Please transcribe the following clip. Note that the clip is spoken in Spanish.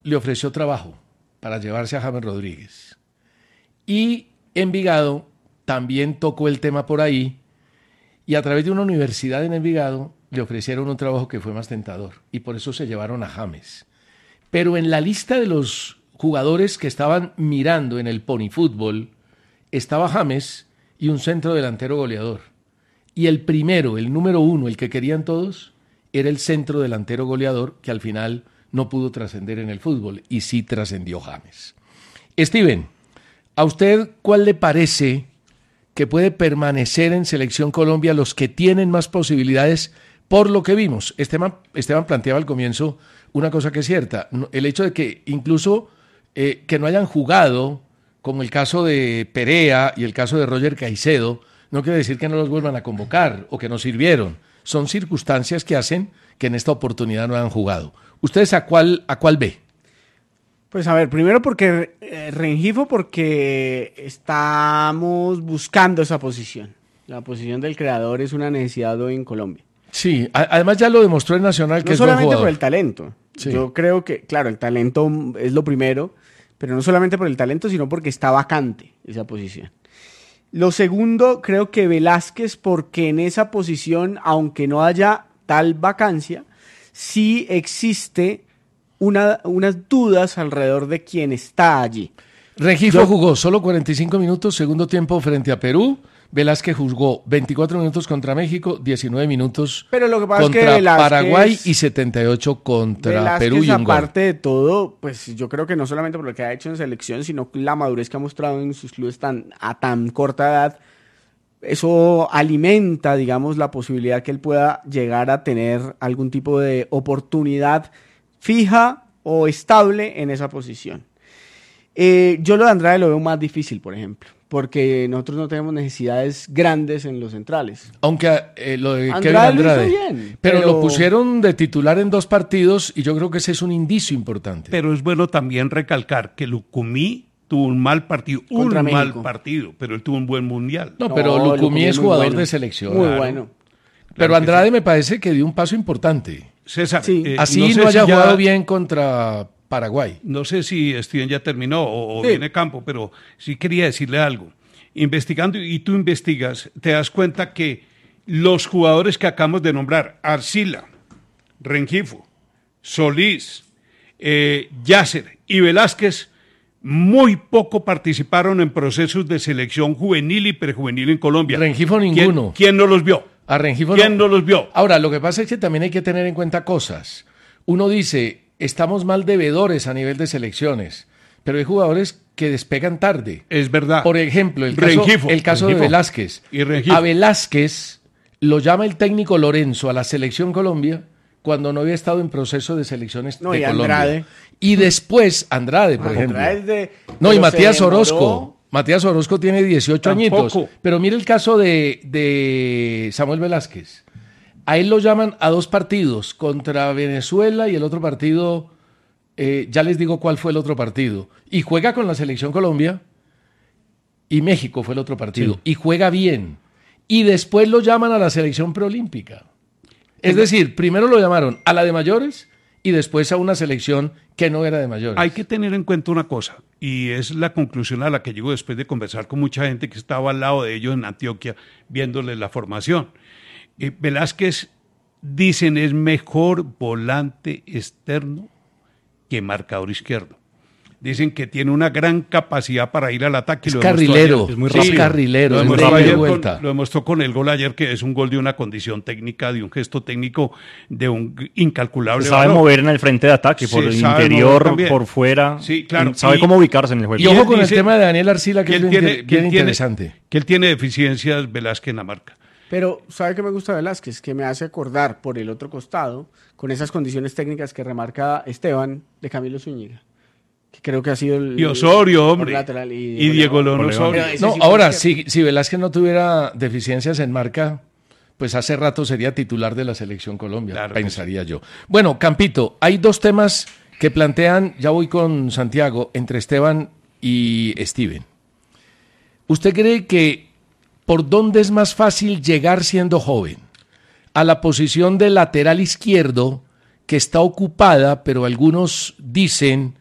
le ofreció trabajo para llevarse a James Rodríguez. Y Envigado también tocó el tema por ahí, y a través de una universidad en Envigado le ofrecieron un trabajo que fue más tentador, y por eso se llevaron a James. Pero en la lista de los jugadores que estaban mirando en el Pony Fútbol estaba James y un centro delantero goleador. Y el primero, el número uno, el que querían todos, era el centro delantero goleador que al final no pudo trascender en el fútbol, y sí trascendió James. Steven, ¿a usted cuál le parece que puede permanecer en Selección Colombia los que tienen más posibilidades por lo que vimos? Esteban planteaba al comienzo una cosa que es cierta, el hecho de que incluso que no hayan jugado, como el caso de Perea y el caso de Roger Caicedo, no quiere decir que no los vuelvan a convocar o que no sirvieron. Son circunstancias que hacen que en esta oportunidad no hayan jugado. ¿Ustedes a cuál ve? Pues a ver, primero porque Rengifo, porque estamos buscando esa posición. La posición del creador es una necesidad hoy en Colombia. Sí, además ya lo demostró en Nacional que no es buen solamente jugador. por el talento. Sí. Yo creo que, claro, el talento es lo primero, pero no solamente por el talento, sino porque está vacante esa posición. Lo segundo, creo que Velázquez, porque en esa posición, aunque no haya tal vacancia, sí existe unas dudas alrededor de quién está allí. Rengifo jugó solo 45 minutos, segundo tiempo frente a Perú. Velázquez jugó 24 minutos contra México, 19 minutos pero lo que pasa contra es que Velázquez, Paraguay y 78 contra Velázquez, Perú y un gol. Aparte de todo, pues yo creo que no solamente por lo que ha hecho en selección, sino la madurez que ha mostrado en sus clubes a tan corta edad, eso alimenta, digamos, la posibilidad que él pueda llegar a tener algún tipo de oportunidad fija o estable en esa posición. Yo lo de Andrade lo veo más difícil, por ejemplo, porque nosotros no tenemos necesidades grandes en los centrales. Aunque lo de Andrade Kevin Andrade, lo hizo bien, pero lo pusieron de titular en 2 partidos y yo creo que ese es un indicio importante. Pero es bueno también recalcar que Lucumí tuvo un mal partido, pero él tuvo un buen mundial. No, pero Lucumí es jugador bueno, de selección. Muy bueno. Pero Andrade sí me parece que dio un paso importante. César, sí. Así no haya jugado bien contra Paraguay. No sé si Steven ya terminó o viene Campo, pero sí quería decirle algo. Investigando, y tú investigas, te das cuenta que los jugadores que acabamos de nombrar, Arcila, Rengifo, Solís, Yasser y Velázquez, muy poco participaron en procesos de selección juvenil y prejuvenil en Colombia. Rengifo ninguno. ¿Quién no los vio? A Rengifo ¿Quién no los vio? Ahora, lo que pasa es que también hay que tener en cuenta cosas. Uno dice, estamos mal devedores a nivel de selecciones, pero hay jugadores que despegan tarde. Es verdad. Por ejemplo, el caso de Velázquez. A Velázquez lo llama el técnico Lorenzo a la Selección Colombia cuando no había estado en proceso de selecciones de Colombia. Andrade. Y después Andrade, por ejemplo. Y Matías Orozco. Matías Orozco tiene 18 añitos. Pero mire el caso de Samuel Velázquez. A él lo llaman a 2 partidos, contra Venezuela y el otro partido, ya les digo cuál fue el otro partido. Y juega con la Selección Colombia y México fue el otro partido. Sí. Y juega bien. Y después lo llaman a la Selección Preolímpica. Es decir, primero lo llamaron a la de mayores y después a una selección que no era de mayores. Hay que tener en cuenta una cosa, y es la conclusión a la que llego después de conversar con mucha gente que estaba al lado de ellos en Antioquia, viéndoles la formación. Velázquez, dicen, es mejor volante externo que marcador izquierdo. Dicen que tiene una gran capacidad para ir al ataque. Es carrilero, es muy rápido. Es carrilero, lo es muy rápido. Lo demostró con el gol ayer, que es un gol de una condición técnica, de un gesto técnico, de un incalculable valor. Sabe mover en el frente de ataque, por el interior, por fuera. Sí, claro. Sabe cómo ubicarse en el juego. Y ojo con el tema de Daniel Arcila, que es bien interesante. Que él tiene deficiencias, Velázquez, en la marca. Pero, ¿sabe qué me gusta de Velázquez? Que me hace acordar, por el otro costado, con esas condiciones técnicas que remarca Esteban, de Camilo Zúñiga. Que creo que ha sido el... Y Osorio, hombre. Lateral, y Diego León Osorio. No, ahora, si Velázquez no tuviera deficiencias en marca, pues hace rato sería titular de la Selección Colombia, claro, pensaría yo. Bueno, Campito, hay 2 temas que plantean, ya voy con Santiago, entre Esteban y Steven. ¿Usted cree que por dónde es más fácil llegar siendo joven? ¿A la posición de lateral izquierdo, que está ocupada, pero algunos dicen